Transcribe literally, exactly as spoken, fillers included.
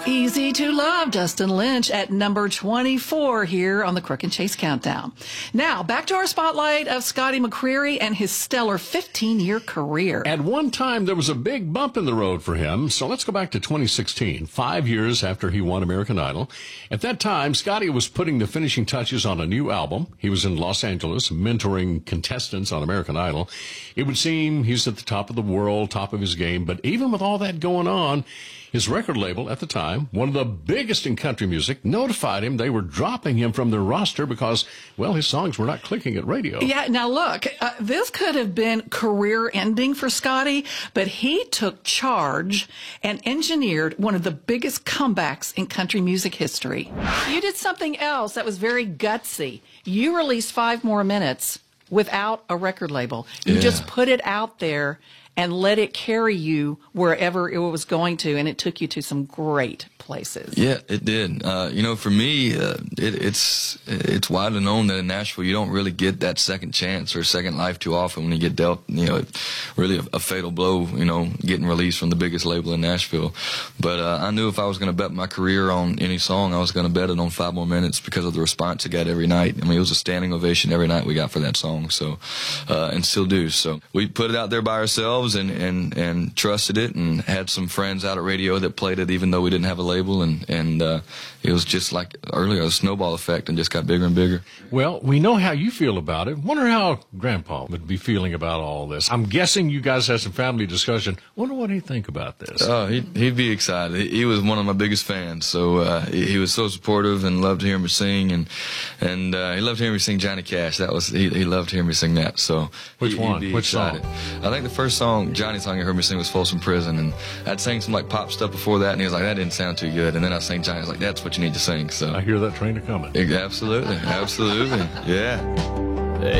Easy to Love, Dustin Lynch at number twenty-four here on the Crook and Chase Countdown. Now, back to our spotlight of Scotty McCreery and his stellar fifteen-year career. At one time, there was a big bump in the road for him, so let's go back to twenty sixteen, five years after he won American Idol. At that time, Scotty was putting the finishing touches on a new album. He was in Los Angeles mentoring contestants on American Idol. It would seem he's at the top of the world, top of his game, but even with all that going on, his record label at the time, one of the biggest in country music, notified him they were dropping him from their roster because, well, his songs were not clicking at radio. Yeah, now look, uh, this could have been career-ending for Scotty, but he took charge and engineered one of the biggest comebacks in country music history. You did something else that was very gutsy. You released Five More Minutes without a record label. You Yeah. just put it out there and let it carry you wherever it was going to, and it took you to some great places. Yeah, it did. Uh, you know, for me, uh, it, it's it's widely known that in Nashville you don't really get that second chance or second life too often when you get dealt, you know, really a, a fatal blow, you know, getting released from the biggest label in Nashville. But uh, I knew if I was going to bet my career on any song, I was going to bet it on Five More Minutes because of the response it got every night. I mean, it was a standing ovation every night we got for that song, so uh, and still do. So we put it out there by ourselves and, and, and trusted it and had some friends out at radio that played it even though we didn't have a label, and, and uh, it was just like earlier, a snowball effect, and just got bigger and bigger. Well, we know how you feel about it. Wonder how Grandpa would be feeling about all this. I'm guessing you guys had some family discussion. Wonder what he'd think about this. Oh, he'd, he'd be excited. He, he was one of my biggest fans, so uh, he, he was so supportive and loved to hear me sing, and and uh, he loved hearing me sing Johnny Cash. That was he, he loved hearing me sing that. So which he, one? He'd be Which excited. song? I think the first song, Johnny song, he heard me sing was Folsom Prison, and I'd sang some like pop stuff before that, and he was like, that didn't sound too good. And then I sang Johnny. I was like, that's what you need to sing. So I hear that train a coming. Absolutely, absolutely, yeah.